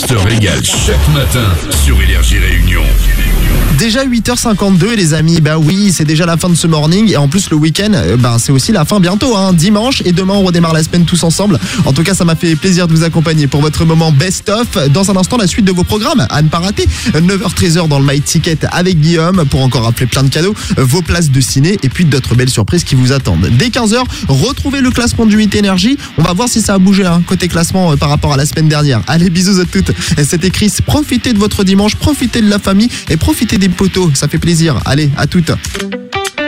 se régale chaque matin sur Énergie Réunion. Déjà 8h52 les amis, bah oui, c'est déjà la fin de ce morning et en plus le week-end, c'est aussi la fin bientôt, dimanche, et demain on redémarre la semaine tous ensemble. En tout cas, ça m'a fait plaisir de vous accompagner pour votre moment best-of. Dans un instant, la suite de vos programmes, à ne pas rater. 9h-13h dans le My Ticket avec Guillaume pour encore rappeler plein de cadeaux, vos places de ciné et puis d'autres belles surprises qui vous attendent. Dès 15h, retrouvez le classement du 8 Énergie. On va voir si ça a bougé côté classement par rapport à la semaine dernière. Allez, bisous à toutes. C'était Chris, profitez de votre dimanche, profitez de la famille et profitez des poteaux, ça fait plaisir. Allez, à toutes.